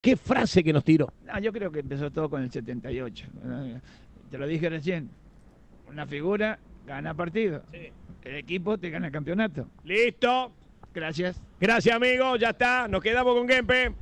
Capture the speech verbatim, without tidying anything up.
qué frase que nos tiró. No, yo creo que empezó todo con el setenta y ocho. Te lo dije recién. Una figura gana partido. Sí. El equipo te gana campeonato. Listo. Gracias. Gracias, amigo. Ya está. Nos quedamos con Kempe.